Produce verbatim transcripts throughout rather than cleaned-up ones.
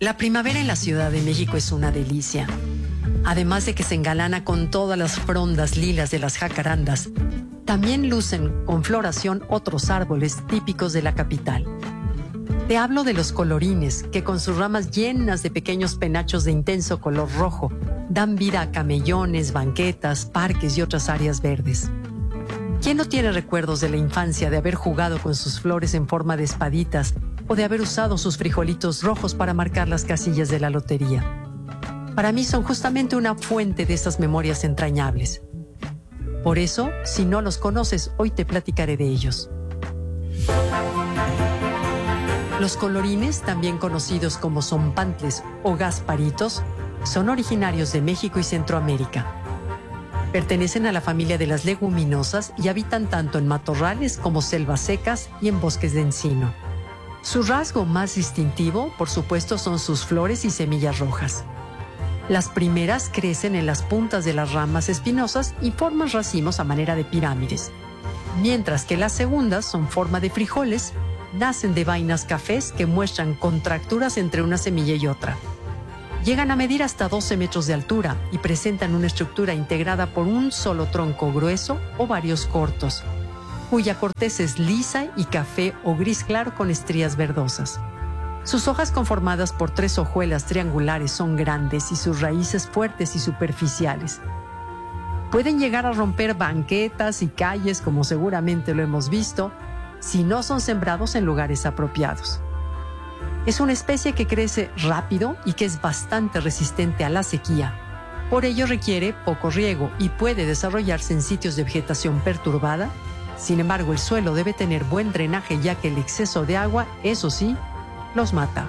La primavera en la Ciudad de México es una delicia. Además de que se engalana con todas las frondas lilas de las jacarandas, también lucen con floración otros árboles típicos de la capital. Te hablo de los colorines, que con sus ramas llenas de pequeños penachos de intenso color rojo, dan vida a camellones, banquetas, parques y otras áreas verdes. ¿Quién no tiene recuerdos de la infancia de haber jugado con sus flores en forma de espaditas o de haber usado sus frijolitos rojos para marcar las casillas de la lotería? Para mí son justamente una fuente de estas memorias entrañables. Por eso, si no los conoces, hoy te platicaré de ellos. Los colorines, también conocidos como zompantles o gasparitos, son originarios de México y Centroamérica. Pertenecen a la familia de las leguminosas y habitan tanto en matorrales como selvas secas y en bosques de encino. Su rasgo más distintivo, por supuesto, son sus flores y semillas rojas. Las primeras crecen en las puntas de las ramas espinosas y forman racimos a manera de pirámides, mientras que las segundas son forma de frijoles, nacen de vainas cafés que muestran contracturas entre una semilla y otra. Llegan a medir hasta doce metros de altura y presentan una estructura integrada por un solo tronco grueso o varios cortos, cuya corteza es lisa y café o gris claro con estrías verdosas. Sus hojas conformadas por tres hojuelas triangulares son grandes y sus raíces fuertes y superficiales. Pueden llegar a romper banquetas y calles, como seguramente lo hemos visto, si no son sembrados en lugares apropiados. Es una especie que crece rápido y que es bastante resistente a la sequía. Por ello requiere poco riego y puede desarrollarse en sitios de vegetación perturbada. Sin embargo, el suelo debe tener buen drenaje, ya que el exceso de agua, eso sí, los mata.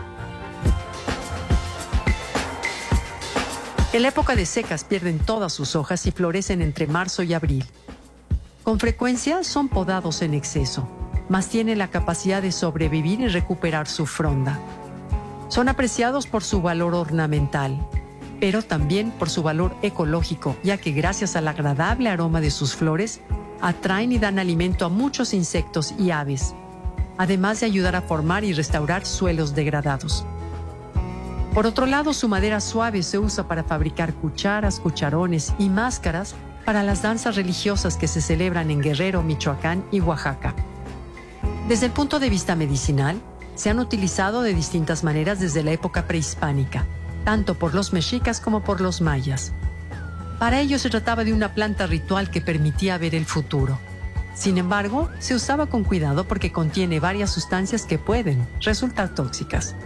En la época de secas pierden todas sus hojas y florecen entre marzo y abril. Con frecuencia son podados en exceso, mas tienen la capacidad de sobrevivir y recuperar su fronda. Son apreciados por su valor ornamental, pero también por su valor ecológico, ya que gracias al agradable aroma de sus flores, atraen y dan alimento a muchos insectos y aves, además de ayudar a formar y restaurar suelos degradados. Por otro lado, su madera suave se usa para fabricar cucharas, cucharones y máscaras para las danzas religiosas que se celebran en Guerrero, Michoacán y Oaxaca. Desde el punto de vista medicinal, se han utilizado de distintas maneras desde la época prehispánica, tanto por los mexicas como por los mayas. Para ello se trataba de una planta ritual que permitía ver el futuro. Sin embargo, se usaba con cuidado porque contiene varias sustancias que pueden resultar tóxicas.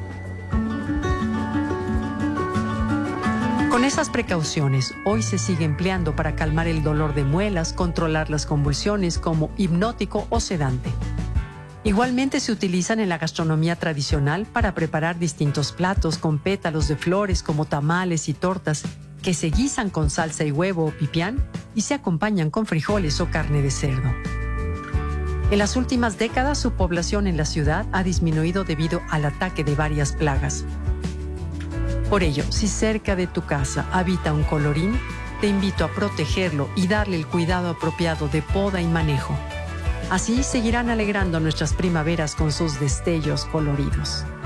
Con esas precauciones, hoy se sigue empleando para calmar el dolor de muelas, controlar las convulsiones como hipnótico o sedante. Igualmente se utilizan en la gastronomía tradicional para preparar distintos platos con pétalos de flores como tamales y tortas que se guisan con salsa y huevo o pipián y se acompañan con frijoles o carne de cerdo. En las últimas décadas, su población en la ciudad ha disminuido debido al ataque de varias plagas. Por ello, si cerca de tu casa habita un colorín, te invito a protegerlo y darle el cuidado apropiado de poda y manejo. Así seguirán alegrando nuestras primaveras con sus destellos coloridos.